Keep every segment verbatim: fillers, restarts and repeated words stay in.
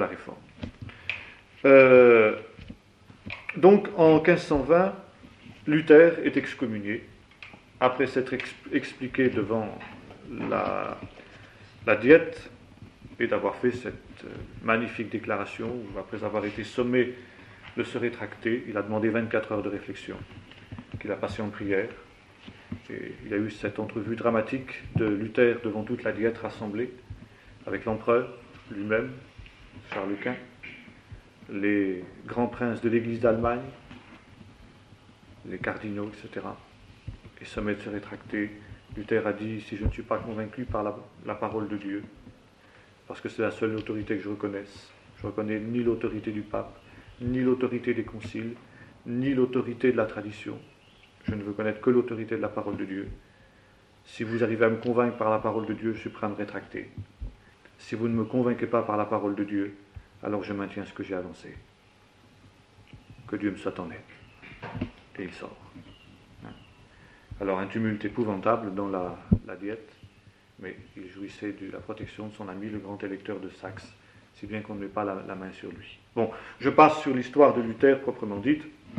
la Réforme. Euh, donc, en quinze cent vingt, Luther est excommunié, après s'être ex- expliqué devant la, la Diète, et d'avoir fait cette euh, magnifique déclaration, où après avoir été sommé de se rétracter, il a demandé vingt-quatre heures de réflexion, qu'il a passé en prière. Et il y a eu cette entrevue dramatique de Luther devant toute la Diète rassemblée, avec l'empereur lui-même, Charles Quint, les grands princes de l'Église d'Allemagne, les cardinaux, et cetera. Et sommé de se rétracter, Luther a dit, si je ne suis pas convaincu par la, la parole de Dieu, parce que c'est la seule autorité que je reconnaisse, je ne reconnais ni l'autorité du pape, ni l'autorité des conciles, ni l'autorité de la tradition, je ne veux connaître que l'autorité de la parole de Dieu. Si vous arrivez à me convaincre par la parole de Dieu, je suis prêt à me rétracter. Si vous ne me convainquez pas par la parole de Dieu, alors je maintiens ce que j'ai avancé. Que Dieu me soit en aide. Et il sort. Alors un tumulte épouvantable dans la, la Diète, mais il jouissait de la protection de son ami, le grand électeur de Saxe, si bien qu'on ne met pas la, la main sur lui. Bon, je passe sur l'histoire de Luther proprement dite,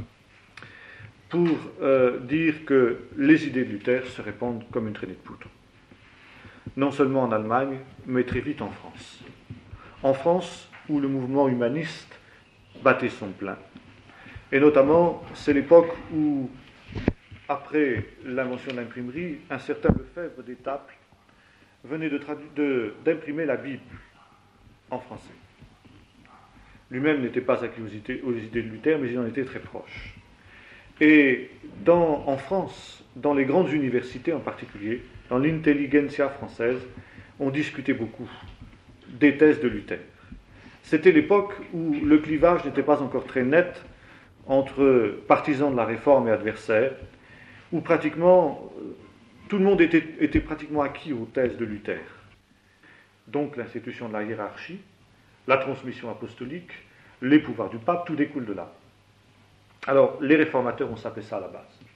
pour euh, dire que les idées de Luther se répandent comme une traînée de poudre. Non seulement en Allemagne, mais très vite en France. En France, où le mouvement humaniste battait son plein. Et notamment, c'est l'époque où, après l'invention de l'imprimerie, un certain Lefebvre d'Étaples venait de tradu- de, d'imprimer la Bible en français. Lui-même n'était pas acquis aux idées, aux idées de Luther, mais il en était très proche. Et dans, en France, dans les grandes universités en particulier, dans l'intelligentsia française, on discutait beaucoup des thèses de Luther. C'était l'époque où le clivage n'était pas encore très net entre partisans de la Réforme et adversaires, où pratiquement tout le monde était, était pratiquement acquis aux thèses de Luther. Donc l'institution de la hiérarchie, la transmission apostolique, les pouvoirs du pape, tout découle de là. Alors, les réformateurs ont sapé ça à la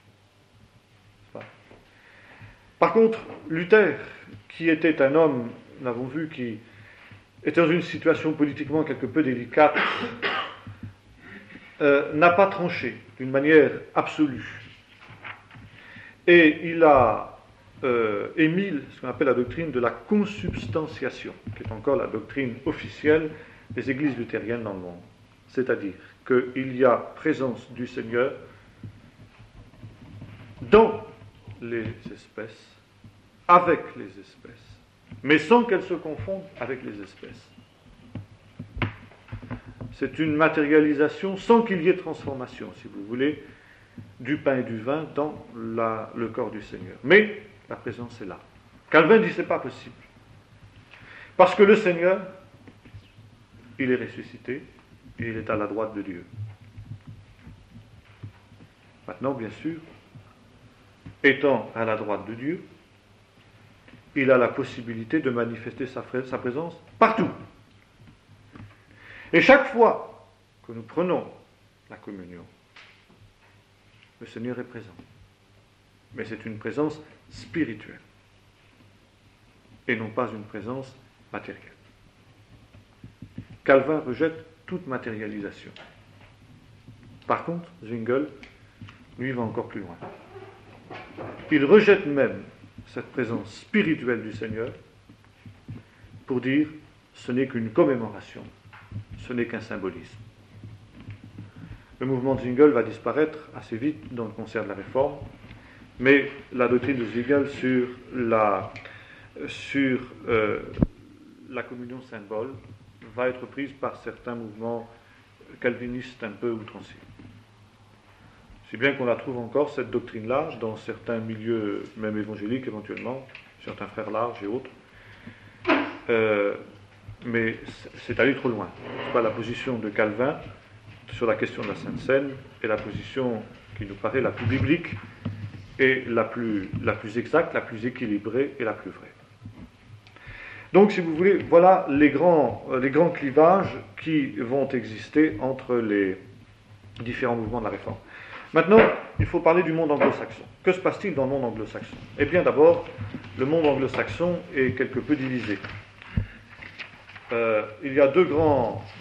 base. Par contre, Luther, qui était un homme, nous l'avons vu, qui était dans une situation politiquement quelque peu délicate, euh, n'a pas tranché d'une manière absolue. Et il a euh, émis ce qu'on appelle la doctrine de la consubstantiation, qui est encore la doctrine officielle des églises luthériennes dans le monde. C'est-à-dire qu'il y a présence du Seigneur dans les espèces, avec les espèces, mais sans qu'elles se confondent avec les espèces. C'est une matérialisation sans qu'il y ait transformation, si vous voulez, du pain et du vin dans la, le corps du Seigneur. Mais la présence est là. Calvin dit que ce n'est pas possible. Parce que le Seigneur, il est ressuscité, et il est à la droite de Dieu. Maintenant, bien sûr, étant à la droite de Dieu, il a la possibilité de manifester sa, sa présence partout. Et chaque fois que nous prenons la communion, le Seigneur est présent. Mais c'est une présence spirituelle, et non pas une présence matérielle. Calvin rejette toute matérialisation. Par contre, Zwingli, lui, va encore plus loin. Il rejette même cette présence spirituelle du Seigneur pour dire ce n'est qu'une commémoration, ce n'est qu'un symbolisme. Le mouvement de Zwingli va disparaître assez vite dans le concert de la Réforme, mais la doctrine de Zwingli sur la, sur, euh, la communion symbole va être prise par certains mouvements calvinistes un peu outranciers. Si bien qu'on la trouve encore, cette doctrine-là, dans certains milieux, même évangéliques éventuellement, certains frères larges et autres, euh, mais c'est aller trop loin. C'est pas la position de Calvin sur la question de la Sainte Seine est la position qui nous paraît la plus biblique et la plus, la plus exacte, la plus équilibrée et la plus vraie. Donc, si vous voulez, voilà les grands, les grands clivages qui vont exister entre les différents mouvements de la Réforme. Maintenant, il faut parler du monde anglo-saxon. Que se passe-t-il dans le monde anglo-saxon ? Eh bien, d'abord, le monde anglo-saxon est quelque peu divisé. Euh, il y a deux grands,